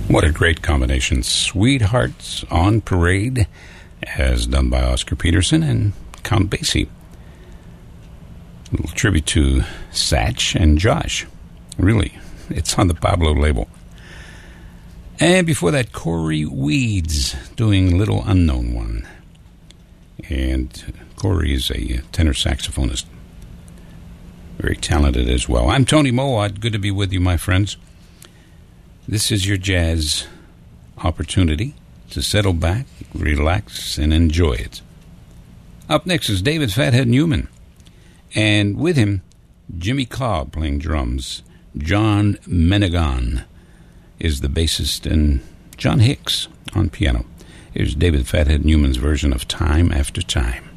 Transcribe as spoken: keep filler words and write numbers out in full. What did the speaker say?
What a great combination. Sweethearts on Parade, as done by Oscar Peterson and Count Basie. A little tribute to Satch and Josh. Really, it's on the Pablo label. And before that, Corey Weeds doing Little Unknown One. And Corey is a tenor saxophonist. Very talented as well. I'm Tony Mowat. Good to be with you, my friends. This is your jazz opportunity to settle back, relax, and enjoy it. Up next is David Fathead Newman. And with him, Jimmy Cobb playing drums. John Menegan is the bassist, and John Hicks on piano. Here's David Fathead Newman's version of Time After Time.